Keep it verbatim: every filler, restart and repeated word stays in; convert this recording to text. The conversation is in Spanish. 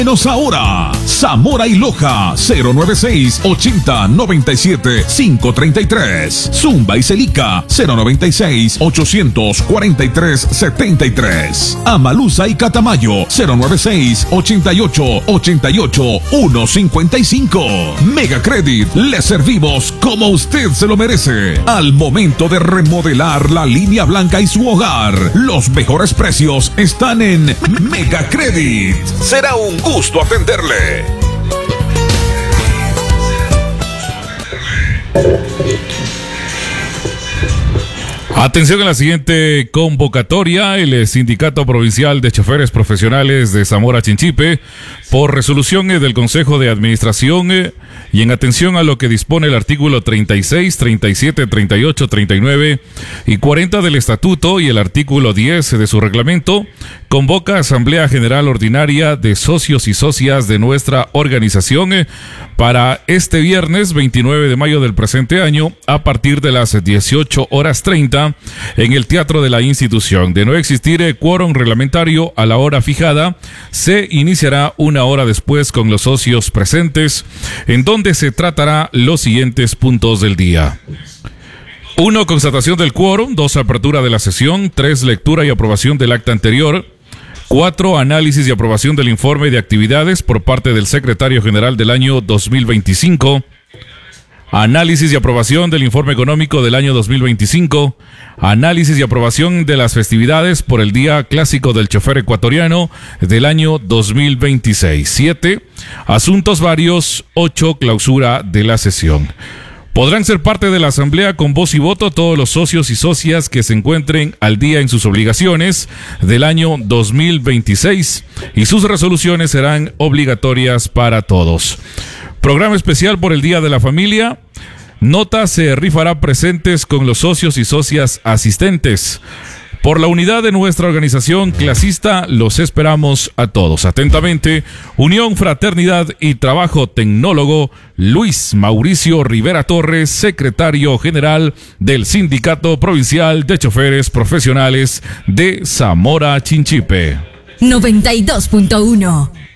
Menos ahora, Zamora y Loja, cero nueve seis, ochenta, noventa y siete, quinientos treinta y tres. Zumba y Celica, cero noventa y seis, ochocientos cuarenta y tres, setenta y tres. Amaluza y Catamayo, cero nueve seis, ochenta y ocho, ochenta y ocho, ciento cincuenta y cinco. Mega Credit, le servimos como usted se lo merece. Al momento de remodelar la línea blanca y su hogar, los mejores precios están en Mega Credit. Será un gusto atenderle. Atención a la siguiente convocatoria. El Sindicato Provincial de Choferes Profesionales de Zamora Chinchipe, por resolución del Consejo de Administración y en atención a lo que dispone el artículo treinta y seis, treinta y siete, treinta y ocho, treinta y nueve y cuarenta del Estatuto y el artículo diez de su reglamento, convoca Asamblea General Ordinaria de Socios y Socias de nuestra organización para este viernes veintinueve de mayo del presente año a partir de las dieciocho horas treinta en el Teatro de la institución. De no existir quórum reglamentario a la hora fijada, se iniciará una hora después con los socios presentes, en donde se tratará los siguientes puntos del día. uno. Constatación del quórum. dos. Apertura de la sesión. tres. Lectura y aprobación del acta anterior. cuatro. Análisis y aprobación del informe de actividades por parte del secretario general del año dos mil veinticinco. Análisis y aprobación del informe económico del año dos mil veinticinco. Análisis y aprobación de las festividades por el Día Clásico del Chofer Ecuatoriano del año dos mil veintiséis. siete. Asuntos varios. ocho. Clausura de la sesión. Podrán ser parte de la asamblea con voz y voto todos los socios y socias que se encuentren al día en sus obligaciones del año dos mil veintiséis y sus resoluciones serán obligatorias para todos. Programa especial por el Día de la Familia. Nota se rifará presentes con los socios y socias asistentes. Por la unidad de nuestra organización clasista, los esperamos a todos. Atentamente, Unión, Fraternidad y Trabajo Tecnólogo, Luis Mauricio Rivera Torres, secretario general del Sindicato Provincial de Choferes Profesionales de Zamora Chinchipe. noventa y dos punto uno